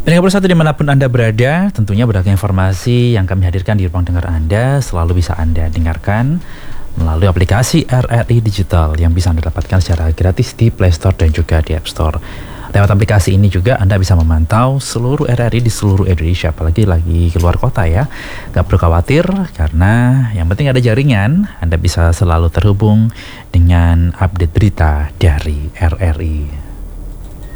Pendengar Bersatu dimanapun Anda berada, tentunya beragam informasi yang kami hadirkan di ruang dengar Anda selalu bisa Anda dengarkan melalui aplikasi RRI Digital yang bisa Anda dapatkan secara gratis di Play Store dan juga di App Store. Lewat aplikasi ini juga Anda bisa memantau seluruh RRI di seluruh Indonesia, apalagi lagi keluar kota ya. Gak perlu khawatir karena yang penting ada jaringan, Anda bisa selalu terhubung dengan update berita dari RRI.